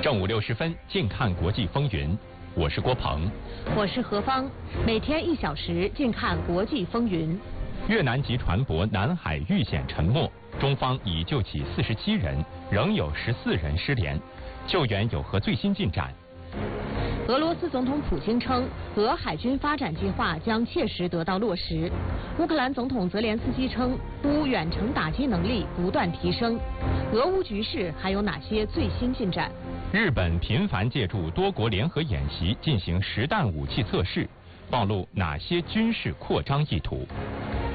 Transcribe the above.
正午60分，近看国际风云。我是郭鹏， 我是何芳。每天1小时，近看国际风云。 越南籍船舶南海遇险沉没，中方已救起47人，仍有14人失联，救援有何最新进展？ 俄罗斯总统普京称，俄海军发展计划将切实得到落实。乌克兰总统泽连斯基称，乌远程打击能力不断提升。俄乌局势还有哪些最新进展？ 日本频繁借助多国联合演习进行实弹武器测试，暴露哪些军事扩张意图？